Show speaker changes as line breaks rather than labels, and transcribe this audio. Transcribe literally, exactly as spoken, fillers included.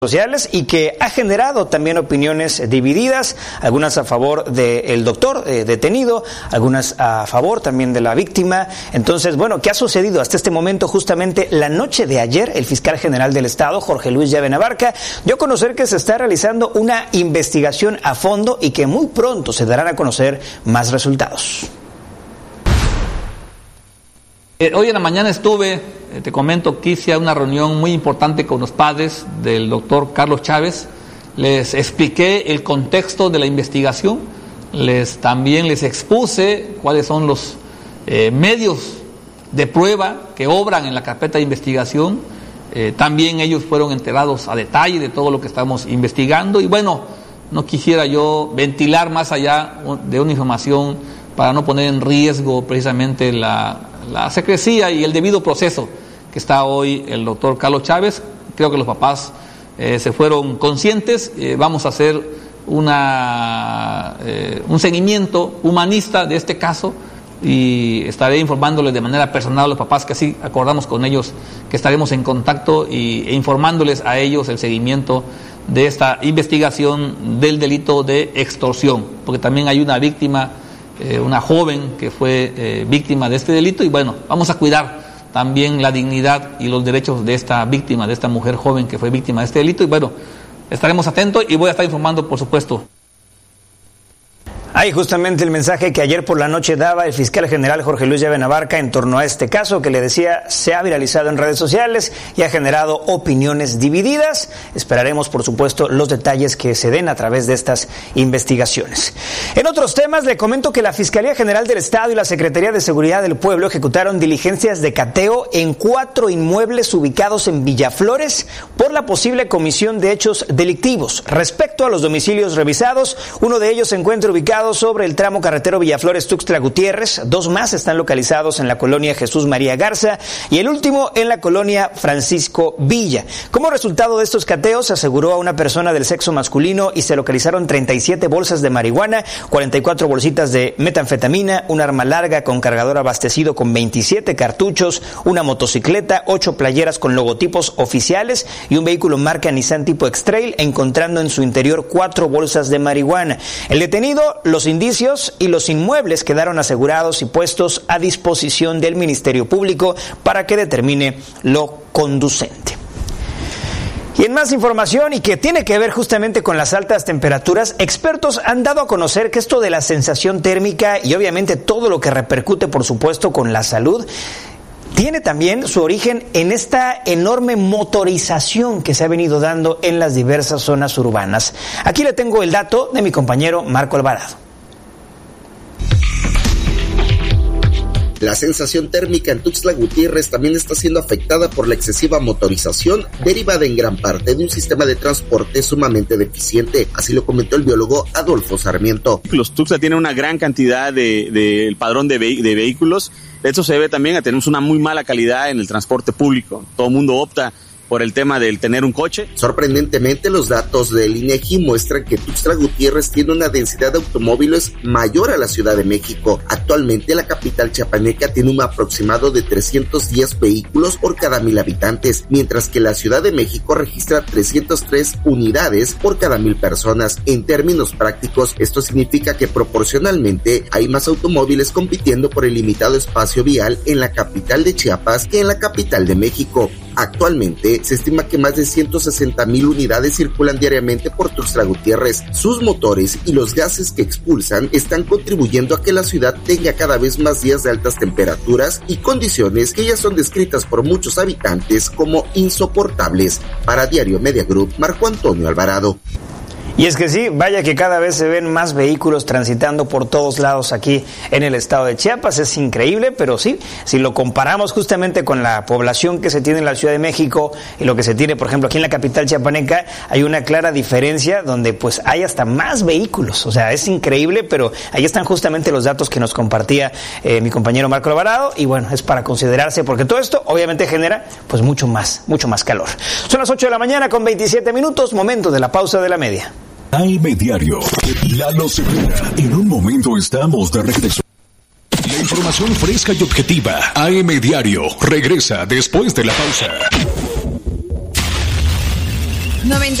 sociales y que ha generado también opiniones divididas, algunas a favor del doctor eh, detenido, algunas a favor también de la víctima. Entonces, bueno, ¿qué ha sucedido hasta este momento? Justamente la noche de ayer, el fiscal general del Estado, Jorge Luis Llave Abarca, dio a conocer que se está realizando una investigación a fondo y que muy pronto se darán a conocer más resultados.
Eh, hoy en la mañana estuve, eh, te comento que hice una reunión muy importante con los padres del doctor Carlos Chávez. Les expliqué el contexto de la investigación, les también les expuse cuáles son los eh, medios de prueba que obran en la carpeta de investigación. Eh, también ellos fueron enterados a detalle de todo lo que estamos investigando y bueno, no quisiera yo ventilar más allá de una información para no poner en riesgo precisamente la la secrecía y el debido proceso que está hoy el doctor Carlos Chávez. Creo que los papás eh, se fueron conscientes. Eh, vamos a hacer una, eh, un seguimiento humanista de este caso y estaré informándoles de manera personal a los papás, que así acordamos con ellos que estaremos en contacto y, e informándoles a ellos el seguimiento de esta investigación del delito de extorsión, porque también hay una víctima, Eh, una joven que fue eh, víctima de este delito y bueno, vamos a cuidar también la dignidad y los derechos de esta víctima, de esta mujer joven que fue víctima de este delito y bueno, estaremos atentos y voy a estar informando, por supuesto.
Ahí justamente el mensaje que ayer por la noche daba el fiscal general Jorge Luis Llave Abarca en torno a este caso que le decía se ha viralizado en redes sociales y ha generado opiniones divididas. Esperaremos, por supuesto, los detalles que se den a través de estas investigaciones. En otros temas, le comento que la Fiscalía General del Estado y la Secretaría de Seguridad del Pueblo ejecutaron diligencias de cateo en cuatro inmuebles ubicados en Villaflores por la posible comisión de hechos delictivos. Respecto a los domicilios revisados, uno de ellos se encuentra ubicado sobre el tramo carretero Villaflores-Tuxtla Gutiérrez, dos más están localizados en la colonia Jesús María Garza y el último en la colonia Francisco Villa. Como resultado de estos cateos, se aseguró a una persona del sexo masculino y se localizaron treinta y siete bolsas de marihuana, cuarenta y cuatro bolsitas de metanfetamina, un arma larga con cargador abastecido con veintisiete cartuchos, una motocicleta, ocho playeras con logotipos oficiales y un vehículo marca Nissan tipo X-Trail, encontrando en su interior cuatro bolsas de marihuana. El detenido, los indicios y los inmuebles quedaron asegurados y puestos a disposición del Ministerio Público para que determine lo conducente. Y en más información y que tiene que ver justamente con las altas temperaturas, expertos han dado a conocer que esto de la sensación térmica y obviamente todo lo que repercute, por supuesto, con la salud, tiene también su origen en esta enorme motorización que se ha venido dando en las diversas zonas urbanas. Aquí le tengo el dato de mi compañero Marco Alvarado.
La sensación térmica en Tuxtla Gutiérrez también está siendo afectada por la excesiva motorización, derivada en gran parte de un sistema de transporte sumamente deficiente. Así lo comentó el biólogo Adolfo Sarmiento.
Los Tuxtla tienen una gran cantidad de, de el padrón de, ve, de vehículos. Esto se debe también a tener una muy mala calidad en el transporte público. Todo el mundo opta por el tema del tener un coche.
Sorprendentemente, los datos del INEGI muestran que Tuxtla Gutiérrez tiene una densidad de automóviles mayor a la Ciudad de México. Actualmente, la capital chiapaneca tiene un aproximado de trescientos diez vehículos por cada mil habitantes, mientras que la Ciudad de México registra trescientas tres unidades por cada mil personas. En términos prácticos, esto significa que proporcionalmente hay más automóviles compitiendo por el limitado espacio vial en la capital de Chiapas que en la capital de México. Actualmente, se estima que más de ciento sesenta mil unidades circulan diariamente por Tuxtla Gutiérrez. Sus motores y los gases que expulsan están contribuyendo a que la ciudad tenga cada vez más días de altas temperaturas y condiciones que ya son descritas por muchos habitantes como insoportables. Para Diario Media Group, Marco Antonio Alvarado.
Y es que sí, vaya que cada vez se ven más vehículos transitando por todos lados aquí en el estado de Chiapas, es increíble, pero sí, si lo comparamos justamente con la población que se tiene en la Ciudad de México y lo que se tiene, por ejemplo, aquí en la capital chiapaneca, hay una clara diferencia donde pues hay hasta más vehículos, o sea, es increíble, pero ahí están justamente los datos que nos compartía eh, mi compañero Marco Alvarado y bueno, es para considerarse porque todo esto obviamente genera pues mucho más, mucho más calor. Son las ocho de la mañana con veintisiete minutos, momento de la pausa de la media.
A M Diario, Lalo Cepeda. En un momento estamos de regreso. La información fresca y objetiva. A M Diario regresa después de la pausa.
noventa